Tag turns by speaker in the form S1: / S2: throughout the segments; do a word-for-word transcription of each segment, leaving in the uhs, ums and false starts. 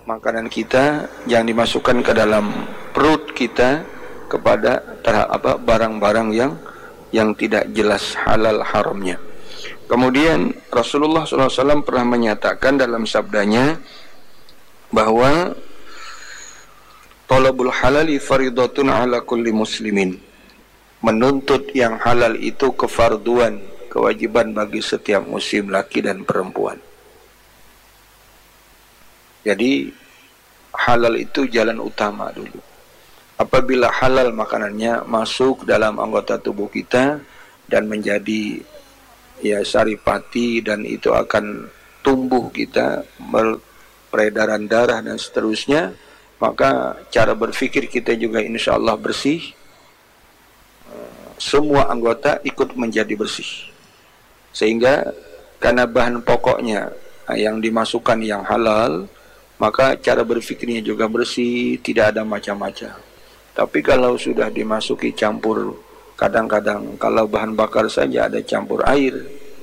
S1: makanan kita yang dimasukkan ke dalam perut kita kepada terhadap apa barang-barang yang yang tidak jelas halal haramnya. Kemudian Rasulullah shallallahu alaihi wasallam pernah menyatakan dalam sabdanya bahwa talabul halali faridatun ala kulli muslimin. Menuntut yang halal itu kefarduan, kewajiban bagi setiap muslim laki dan perempuan. Jadi halal itu jalan utama dulu. Apabila halal makanannya masuk dalam anggota tubuh kita dan menjadi ya saripati, dan itu akan tumbuh kita, peredaran darah dan seterusnya, maka cara berpikir kita juga insya Allah bersih. Semua anggota ikut menjadi bersih, sehingga karena bahan pokoknya yang dimasukkan yang halal, maka cara berpikirnya juga bersih, tidak ada macam-macam. Tapi kalau sudah dimasuki campur, kadang-kadang kalau bahan bakar saja ada campur air,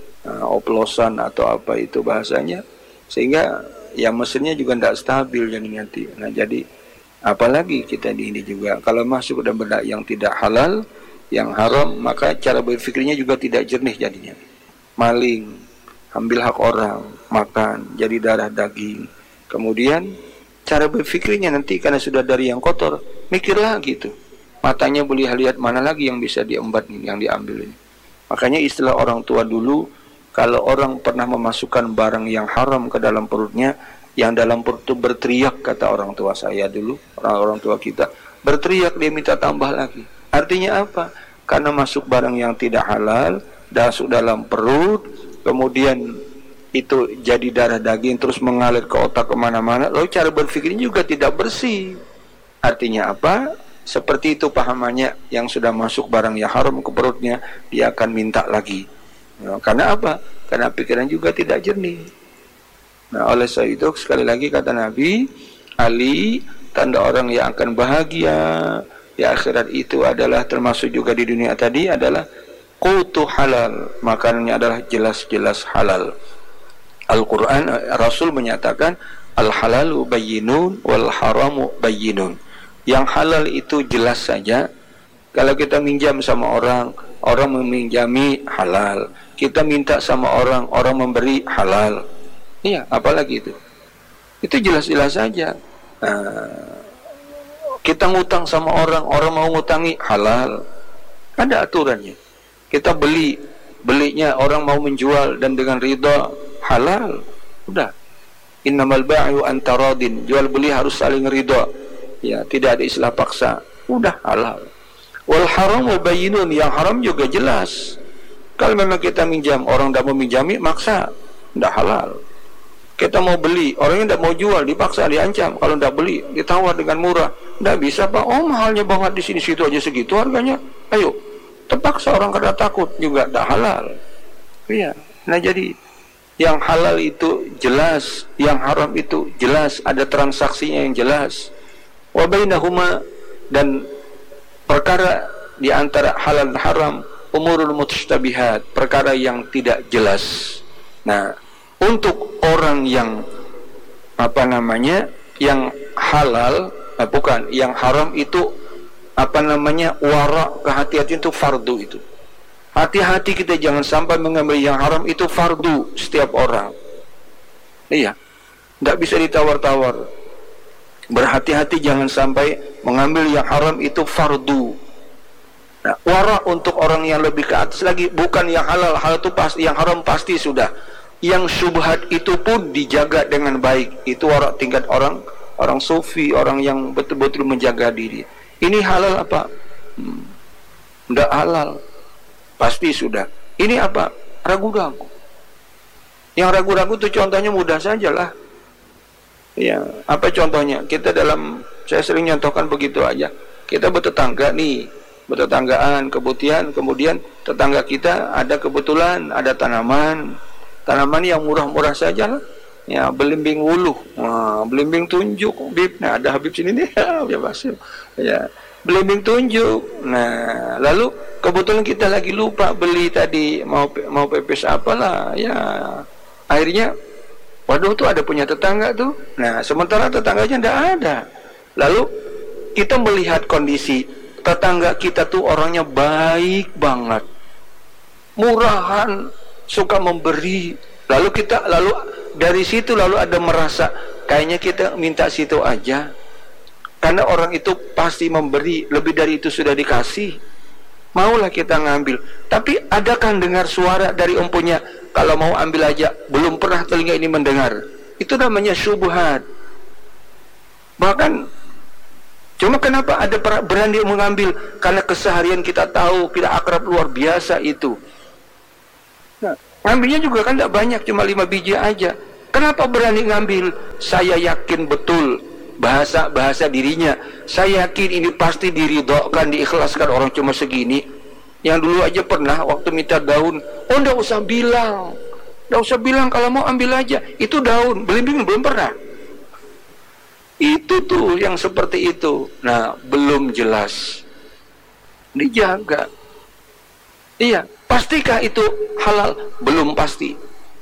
S1: oplosan atau apa itu bahasanya, sehingga ya mesinnya juga tidak stabil jadi nanti. Nah jadi apalagi kita di ini juga kalau masuk ke benda yang tidak halal, yang haram, maka cara berpikirnya juga tidak jernih jadinya. Maling, ambil hak orang, makan, jadi darah daging. Kemudian cara berpikirnya nanti karena sudah dari yang kotor, mikir lagi tuh. Matanya boleh lihat mana lagi yang bisa diembat ini, yang diambil ini. Makanya istilah orang tua dulu, kalau orang pernah memasukkan barang yang haram ke dalam perutnya, yang dalam perut itu berteriak, kata orang tua saya dulu, orang-orang tua kita, berteriak, dia minta tambah lagi. Artinya apa? Karena masuk barang yang tidak halal, masuk dalam perut, kemudian itu jadi darah daging terus mengalir ke otak kemana-mana, lalu cara berpikirnya juga tidak bersih. Artinya apa? Seperti itu pahamannya, yang sudah masuk barang yang haram ke perutnya, dia akan minta lagi. Nah, karena apa? Karena pikiran juga tidak jernih. Nah oleh sebab itu sekali lagi kata Nabi, Ali, tanda orang yang akan bahagia di akhirat itu adalah, termasuk juga di dunia tadi, adalah qutu halal, makanannya adalah jelas-jelas halal. Al-Quran, Rasul menyatakan al-halalu bayyinun wal haramu bayyinun. Yang halal itu jelas saja. Kalau kita minjam sama orang, orang meminjami halal. Kita minta sama orang, orang memberi halal. Iya, apalagi itu. Itu jelas-jelas saja. Nah, kita ngutang sama orang, orang mau ngutangi halal, ada aturannya. Kita beli, belinya orang mau menjual dan dengan ridha, halal. Udah. Innamal ba'yu antaradin, jual beli harus saling ridha. Ya, tidak ada istilah paksa. Udah halal. Wal haramu bayyinun, yang haram juga jelas. Kalau memang kita minjam, orang tidak mau minjami, maksa, tidak halal. Kita mau beli, orangnya tidak mau jual, dipaksa, diancam. Kalau tidak beli, ditawar dengan murah. Tidak bisa, Pak. Oh, mahalnya banget di sini, situ aja segitu harganya. Ayo, terpaksa orang karena takut juga tidak halal. Iya. Nah jadi yang halal itu jelas, yang haram itu jelas, ada transaksinya yang jelas. Wa bainahuma, dan perkara di antara halal dan haram, umurul mustabihat, perkara yang tidak jelas. Nah, untuk orang yang apa namanya, yang halal, eh, bukan, yang haram itu apa namanya, wara, kehati-hatian itu fardu itu. Hati-hati kita jangan sampai mengambil yang haram, itu fardu setiap orang. Iya, tidak bisa ditawar-tawar. Berhati-hati jangan sampai mengambil yang haram, itu fardu. Nah, wara untuk orang yang lebih ke atas lagi, bukan yang halal, hal itu pasti, yang haram pasti sudah. Yang syubhat itu pun dijaga dengan baik. Itu orang tingkat orang orang sufi, orang yang betul-betul menjaga diri. Ini halal apa? Hmm. Tidak halal, pasti sudah. Ini apa? Ragu-ragu. Yang ragu-ragu itu contohnya mudah sajalah. Ya, apa contohnya? Kita dalam, saya sering nyontohkan begitu aja. Kita bertetangga nih, bertetanggaan, kemudian kemudian tetangga kita ada kebetulan ada tanaman. Tanaman yang murah-murah saja lah. Ya, belimbing wuluh, nah, belimbing tunjuk, Bib. Nah, ada Habib sini nih, ya Basim. Ya, belimbing tunjuk. Nah, lalu kebetulan kita lagi lupa beli tadi, mau mau pepes apalah, ya. Akhirnya Waduh tuh ada punya tetangga tuh. Nah sementara tetangganya tidak ada. Lalu kita melihat kondisi tetangga kita tuh orangnya baik banget, murahan, suka memberi. Lalu kita lalu dari situ lalu ada merasa kayaknya kita minta situ aja, karena orang itu pasti memberi, lebih dari itu sudah dikasih, maulah kita ngambil. Tapi adakah dengar suara dari empunya, kalau mau ambil aja, belum pernah telinga ini mendengar. Itu namanya syubhat. Bahkan cuma kenapa ada berani mengambil? Karena keseharian kita tahu, kita akrab luar biasa itu. Nah, ngambilnya juga kan tidak banyak, cuma lima biji aja. Kenapa berani ngambil? Saya yakin betul, bahasa-bahasa dirinya, saya yakin ini pasti diridhokan, diikhlaskan orang cuma segini. Yang dulu aja pernah waktu minta daun, oh ndak usah bilang, ndak usah bilang kalau mau ambil aja, itu daun, belimbing belum pernah. Itu tuh yang seperti itu. Nah, belum jelas, dijaga. Iya, pastikah itu halal? Belum pasti.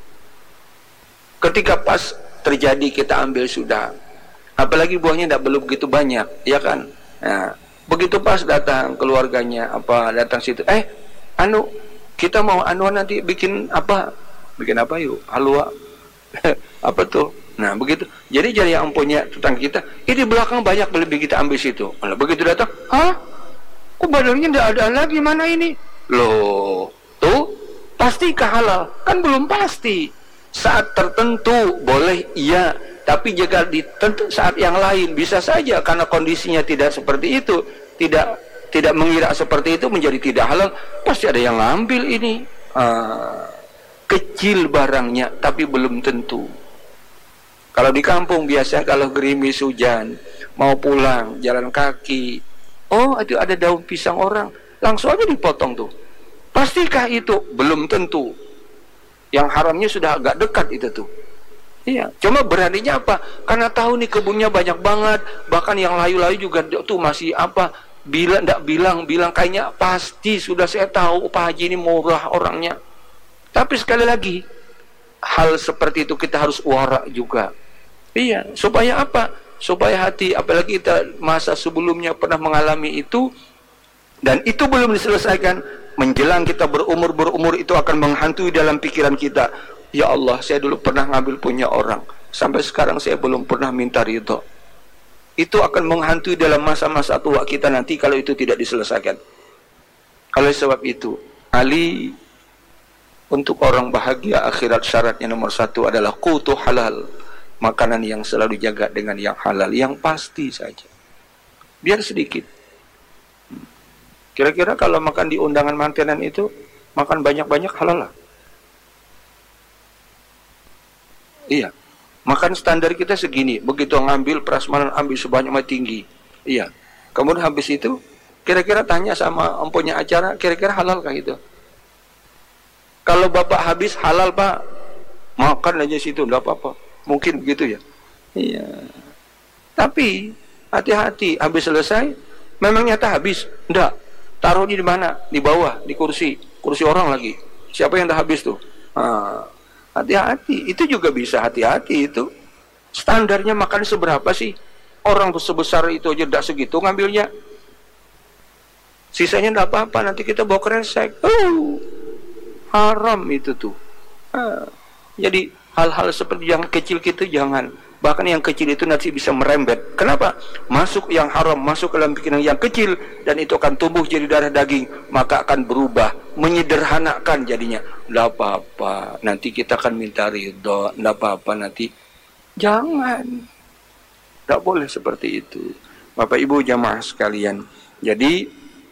S1: Ketika pas terjadi kita ambil sudah. Apalagi buahnya tidak belum begitu banyak, ya kan? Nah, begitu pas datang keluarganya, apa datang situ, eh, anu kita mau anu nanti bikin apa? Bikin apa yuk? Halwa. Apa tuh? Nah, begitu. Jadi jadi yang punya tetangga kita, ini di belakang banyak lebih kita ambil situ. Nah, begitu datang, hah? Kok badannya tidak ada lagi, mana ini? Loh, tuh pastikah halal? Kan belum pasti. Saat tertentu boleh iya, tapi jika ditentu saat yang lain bisa saja karena kondisinya tidak seperti itu, tidak tidak mengira seperti itu menjadi tidak halal, pasti ada yang ngambil ini. Uh, kecil barangnya tapi belum tentu. Kalau di kampung biasanya kalau gerimis hujan, mau pulang jalan kaki, oh itu ada daun pisang orang, langsung aja dipotong tuh. Pastikah itu? Belum tentu. Yang haramnya sudah agak dekat itu tuh. Iya, cuma beraninya apa? Karena tahu nih kebunnya banyak banget, bahkan yang layu-layu juga tuh masih apa? Bilang ndak bilang bilang kayaknya pasti sudah saya tahu Pak Haji ini murah orangnya. Tapi sekali lagi, hal seperti itu kita harus wara juga. Iya, supaya apa? Supaya hati, apalagi kita masa sebelumnya pernah mengalami itu dan itu belum diselesaikan, menjelang kita berumur-berumur itu akan menghantui dalam pikiran kita. Ya Allah, saya dulu pernah ngambil punya orang, sampai sekarang saya belum pernah minta ridho. Itu akan menghantui dalam masa-masa tua kita nanti kalau itu tidak diselesaikan. Oleh sebab itu, Ali, untuk orang bahagia akhirat syaratnya nomor satu adalah qutu halal, makanan yang selalu dijaga dengan yang halal, yang pasti saja, biar sedikit. Kira-kira kalau makan di undangan mantenan itu makan banyak-banyak halal lah. Iya, makan standar kita segini, begitu ngambil prasmanan ambil sebanyak tinggi. Iya, kemudian habis itu kira-kira tanya sama empunya acara, kira-kira halal kah itu? Kalau bapak habis halal pak, makan aja situ, enggak apa-apa. Mungkin begitu ya. Iya. Tapi hati-hati, habis selesai, memang nyata habis, enggak. Taruhnya di mana? Di bawah, di kursi, kursi orang lagi. Siapa yang dah habis tuh? Nah, hati-hati. Itu juga bisa hati-hati itu. Standarnya makan seberapa sih? Orang tuh sebesar itu aja enggak segitu ngambilnya. Sisanya enggak apa-apa, nanti kita bawa kresek. Uh, haram itu tuh. Uh, jadi hal-hal seperti yang kecil gitu jangan. Bahkan yang kecil itu nanti bisa merembet. Kenapa? Masuk yang haram, masuk ke dalam pikiran yang kecil, dan itu akan tumbuh jadi darah daging, maka akan berubah, menyederhanakan jadinya. Tidak apa-apa, nanti kita akan minta ridho. Tidak apa-apa nanti. Jangan. Tidak boleh seperti itu. Bapak Ibu jamaah sekalian. Jadi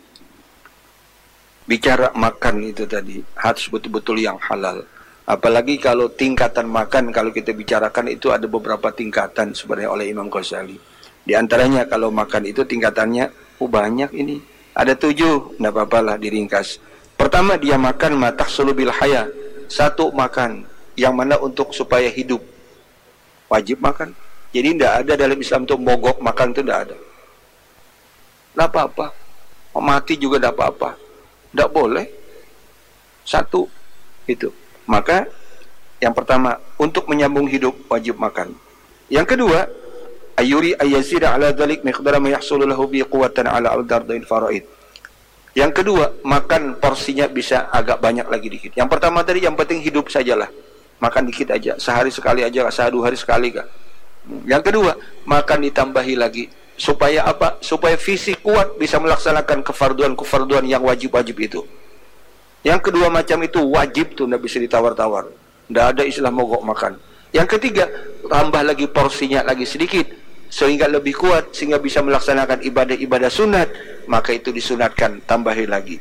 S1: bicara makan itu tadi harus betul-betul yang halal. Apalagi kalau tingkatan makan, kalau kita bicarakan itu ada beberapa tingkatan sebenarnya oleh Imam Ghazali. Di antaranya kalau makan itu tingkatannya, oh banyak ini. Ada tujuh, tidak apa-apa lah diringkas. Pertama dia makan matah sulubil haya. Satu makan, yang mana untuk supaya hidup. Wajib makan. Jadi tidak ada dalam Islam itu mogok makan itu tidak ada. Tidak apa-apa. Mati juga tidak apa-apa. Tidak boleh. Satu, itu. Maka Yang pertama, untuk menyambung hidup wajib makan. Yang kedua, ayuri ayyazida ala dhalik miqdara ma yahsulu lahu bi quwwatan ala al-dardain faraid. Yang kedua, makan porsinya bisa agak banyak lagi dikit. Yang pertama tadi yang penting hidup sajalah. Makan dikit aja, sehari sekali aja, sehari dua hari sekali kah. Yang kedua, makan ditambahi lagi. Supaya apa? Supaya fisik kuat bisa melaksanakan kefarduan-kefarduan yang wajib-wajib itu. Yang kedua macam itu wajib tuh, tidak bisa ditawar-tawar. Tidak ada istilah mogok makan. Yang ketiga, tambah lagi porsinya lagi sedikit, sehingga lebih kuat, sehingga bisa melaksanakan ibadah-ibadah sunat. Maka itu disunatkan, tambahi lagi.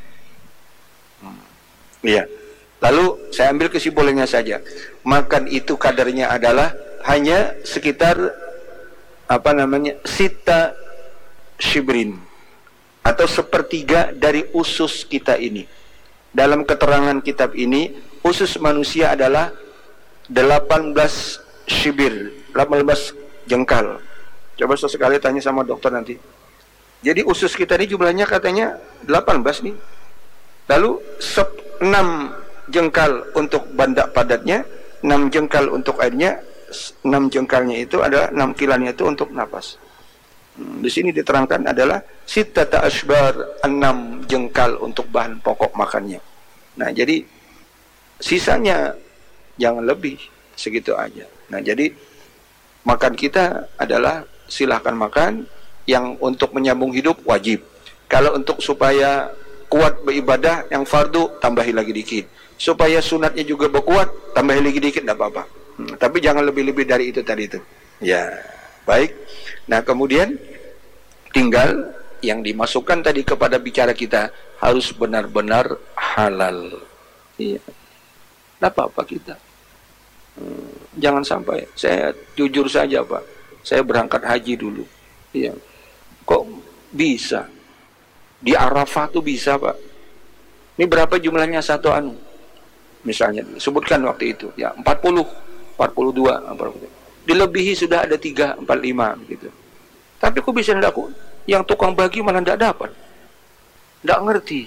S1: Iya. Lalu saya ambil kesimpulannya saja. Makan itu kadarnya adalah hanya sekitar apa namanya sita shibrin, atau sepertiga dari usus kita ini. Dalam keterangan kitab ini, usus manusia adalah delapan belas shibir, delapan belas jengkal. Coba sesekali tanya sama dokter nanti. Jadi usus kita ini jumlahnya katanya delapan belas nih. Lalu enam jengkal untuk bandak padatnya, enam jengkal untuk airnya, enam jengkalnya itu adalah enam kilannya itu untuk napas. Hmm, di sini diterangkan adalah sittata asbar, enam jengkal untuk bahan pokok makannya. Nah, jadi sisanya jangan lebih, segitu aja. Nah, jadi makan kita adalah silahkan makan. Yang untuk menyambung hidup wajib. Kalau untuk supaya kuat beribadah yang fardu, tambahi lagi dikit. Supaya sunatnya juga berkuat, tambahi lagi dikit, tidak apa-apa. Hmm, tapi jangan lebih-lebih dari itu tadi itu. Ya, baik. Nah, kemudian tinggal yang dimasukkan tadi kepada bicara kita harus benar-benar halal. Iya. Tidak apa-apa kita. Hmm, jangan sampai, saya jujur saja Pak, saya berangkat haji dulu. Iya. Kok bisa? Di Arafah tuh bisa Pak. Ini berapa jumlahnya satu anu? Misalnya, sebutkan waktu itu. Ya, empat puluh, empat puluh dua. Dilebihi sudah ada tiga, empat, lima. Gitu. Tapi kok bisa tidak? Yang tukang bagi malah tidak dapat. Tidak ngerti.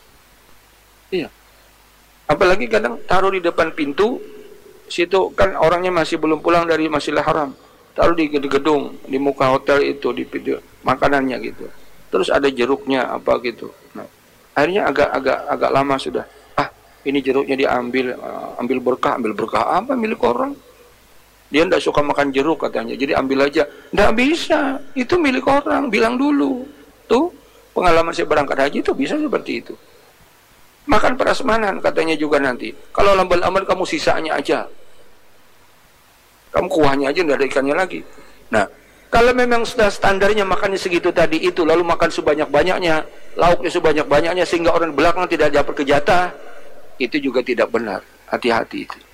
S1: Iya. Apalagi kadang taruh di depan pintu, situ kan orangnya masih belum pulang dari Masjidil Haram. Taruh di gedung, di muka hotel itu, di video makanannya gitu. Terus ada jeruknya apa gitu. Nah, akhirnya agak-agak agak lama sudah. Ah, ini jeruknya diambil, uh, ambil berkah, ambil berkah apa milik orang? Dia tidak suka makan jeruk katanya, jadi ambil aja. Tidak bisa, itu milik orang. Bilang dulu. Tuh, pengalaman saya berangkat haji itu bisa seperti itu. Makan prasmanan katanya juga nanti. Kalau lambal-lambal kamu sisanya aja. Kamu kuahnya aja, nggak ada ikannya lagi. Nah, kalau memang sudah standarnya makannya segitu tadi itu, lalu makan sebanyak-banyaknya, lauknya sebanyak-banyaknya, sehingga orang belakang tidak dapat kejatah, itu juga tidak benar. Hati-hati itu.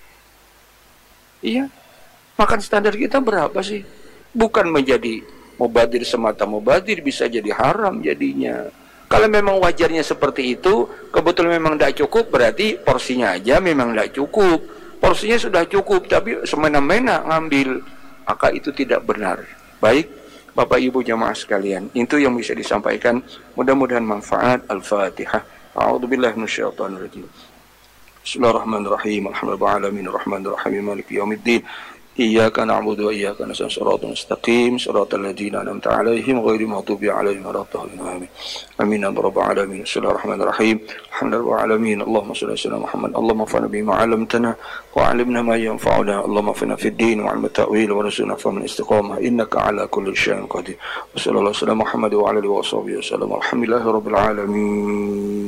S1: Iya. Makan standar kita berapa sih? Bukan menjadi mubadir semata, mubadir bisa jadi haram jadinya. Kalau memang wajarnya seperti itu, kebetulan memang tidak cukup, berarti porsinya aja memang tidak cukup. Porsinya sudah cukup, tapi semena-mena ngambil, maka itu tidak benar. Baik, Bapak Ibu jamaah sekalian, itu yang bisa disampaikan. Mudah-mudahan manfaat. Al-Fatihah. A'udzubillahi minasyaitonir rajim. Bismillahirrahmanirrahim. Alhamdulillahi alamin arrahmanir rahim maliki yaumiddin. Iyyaka na'budu wa iyyaka nasta'in shiratal mustaqim shiratal ladzina an'amta 'alaihim ghairil maghdubi 'alaihim waladdallin. Amin. Amin ya rabbal alamin. Bismillahirrahmanirrahim. Alhamdulillahi alamin. Allahumma shalli ala Muhammad. Allahumma anfa'na bima 'allamtana wa 'allimna ma yanfa'una. Allahumma anfa'na fid din wa 'ilmi ta'wil wa rizqna fahma istiqamah innaka 'ala kulli syai'in qadir. Wassallallahu ala Muhammad wa 'ala alihi wa sahbihi wasallam. Alhamdulillahirabbil alamin.